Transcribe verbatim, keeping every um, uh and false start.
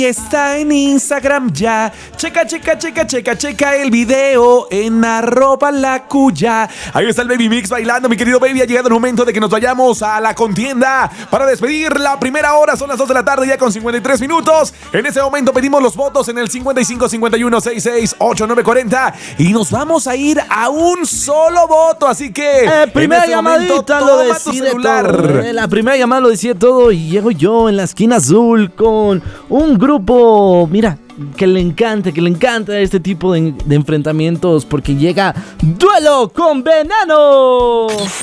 Está en Instagram ya. Checa, checa, checa, checa, checa el video en arroba la cuya. Ahí está el Baby Mix bailando, mi querido baby. Ha llegado el momento de que nos vayamos a la contienda para despedir la primera hora. Son las dos de la tarde ya con cincuenta y tres minutos. En este momento pedimos los votos en el cincuenta y cinco, cincuenta y uno, sesenta y seis, ochenta y nueve, cuarenta. Y nos vamos a ir a un solo voto. Así que eh, primera llamadita lo toma tu decide celular. todo. Eh, la primera llamada lo decide todo. Y llego yo en la esquina azul con un grupo, mira, que le encanta, que le encanta este tipo de, de enfrentamientos, porque llega Duelo con Veneno.